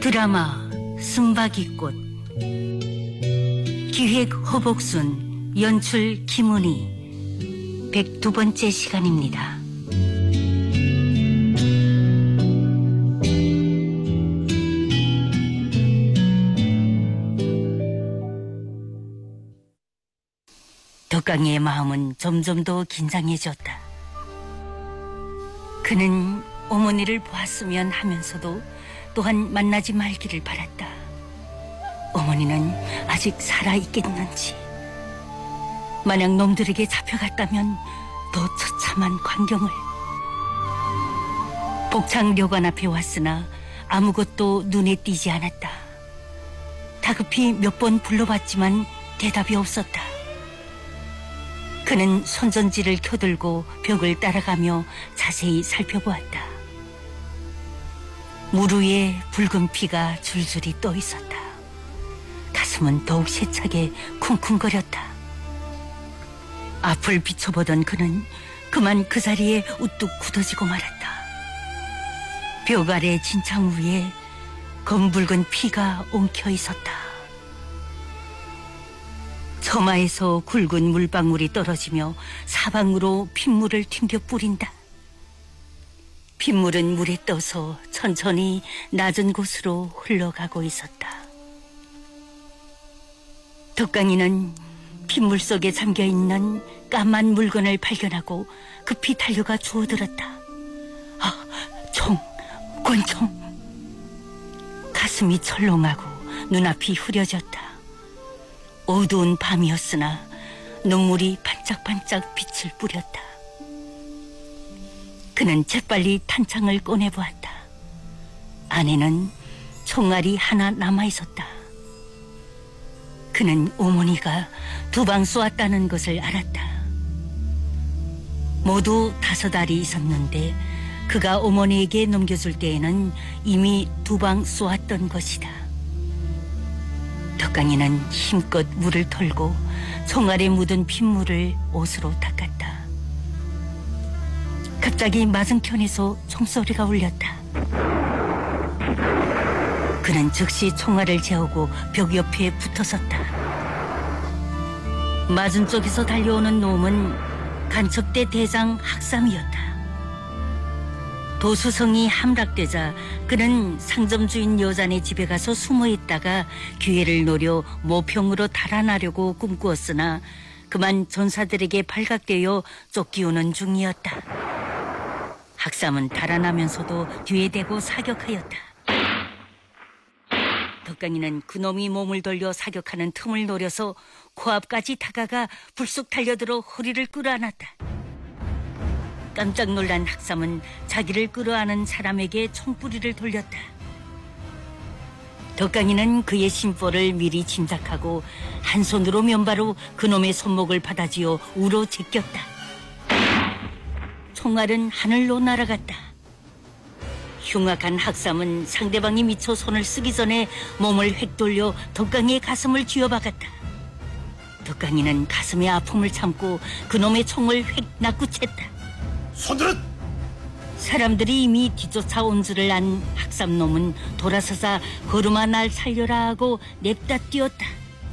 드라마 승박이꽃, 기획 허복순, 연출 김은희, 102번째 시간입니다. 덕강이의 마음은 점점 더 긴장해졌다. 그는 어머니를 보았으면 하면서도 또한 만나지 말기를 바랐다. 어머니는 아직 살아있겠는지, 만약 놈들에게 잡혀갔다면 더 처참한 광경을. 복창료관 앞에 왔으나 아무것도 눈에 띄지 않았다. 다급히 몇 번 불러봤지만 대답이 없었다. 그는 손전지를 켜들고 벽을 따라가며 자세히 살펴보았다. 물 위에 붉은 피가 줄줄이 떠 있었다. 가슴은 더욱 세차게 쿵쿵거렸다. 앞을 비춰보던 그는 그만 그 자리에 우뚝 굳어지고 말았다. 벽 아래 진창 위에 검붉은 피가 엉켜 있었다. 처마에서 굵은 물방울이 떨어지며 사방으로 핏물을 튕겨 뿌린다. 핏물은 물에 떠서 천천히 낮은 곳으로 흘러가고 있었다. 덕강이는 핏물 속에 잠겨있는 까만 물건을 발견하고 급히 달려가 주워들었다. 아, 총, 권총. 가슴이 철렁하고 눈앞이 흐려졌다. 어두운 밤이었으나 눈물이 반짝반짝 빛을 뿌렸다. 그는 재빨리 탄창을 꺼내보았다. 안에는 총알이 하나 남아있었다. 그는 어머니가 2방 쏘았다는 것을 알았다. 모두 5알이 있었는데 그가 어머니에게 넘겨줄 때에는 이미 2방 쏘았던 것이다. 덕강이는 힘껏 물을 털고 총알에 묻은 핏물을 옷으로 닦았다. 갑자기 맞은편에서 총소리가 울렸다. 그는 즉시 총알을 재우고 벽 옆에 붙어섰다. 맞은 쪽에서 달려오는 놈은 간첩대 대장 학삼이었다. 도수성이 함락되자 그는 상점 주인 여자네 집에 가서 숨어있다가 기회를 노려 모평으로 달아나려고 꿈꾸었으나 그만 전사들에게 발각되어 쫓기오는 중이었다. 학삼은 달아나면서도 뒤에 대고 사격하였다. 덕강이는 그놈이 몸을 돌려 사격하는 틈을 노려서 코앞까지 다가가 불쑥 달려들어 허리를 끌어안았다. 깜짝 놀란 학삼은 자기를 끌어안은 사람에게 총뿌리를 돌렸다. 덕강이는 그의 심보를 미리 짐작하고 한 손으로 면바로 그놈의 손목을 받아쥐어 우로 제꼈다. 총알은 하늘로 날아갔다. 흉악한 학삼은 상대방이 미쳐 손을 쓰기 전에 몸을 획 돌려 덕강이의 가슴을 쥐어박았다. 덕강이는 가슴의 아픔을 참고 그놈의 총을 획 낚구챘다. 손들은! 사람들이 이미 뒤쫓아온 줄을 안 학삼놈은 돌아서자 걸음아 날 살려라 하고 냅다 뛰었다.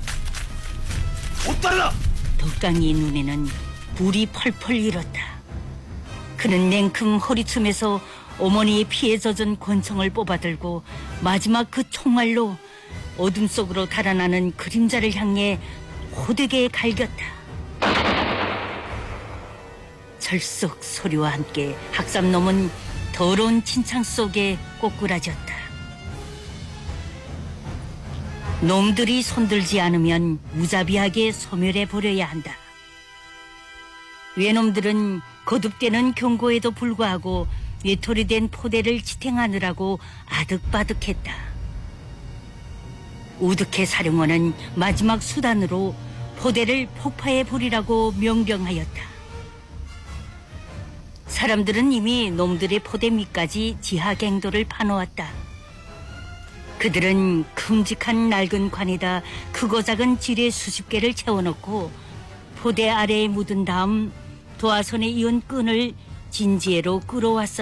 못 따르라! 덕강이의 눈에는 불이 펄펄 일었다. 그는 냉큼 허리춤에서 어머니의 피에 젖은 권총을 뽑아들고 마지막 그 총알로 어둠 속으로 달아나는 그림자를 향해 호되게 갈겼다. 철썩 소리와 함께 학삼놈은 더러운 진창 속에 꼬꾸라졌다. 놈들이 손들지 않으면 무자비하게 소멸해버려야 한다. 외놈들은 거듭되는 경고에도 불구하고 외톨이 된 포대를 지탱하느라고 아득바득했다. 우득해 사령원은 마지막 수단으로 포대를 폭파해버리라고 명령하였다. 사람들은 이미 놈들의 포대 밑까지 지하갱도를 파놓았다. 그들은 큼직한 낡은 관에다 크고 작은 지뢰 수십 개를 채워넣고 포대 아래에 묻은 다음 도화선에 이은 끈을 진지에로 끌어왔었다.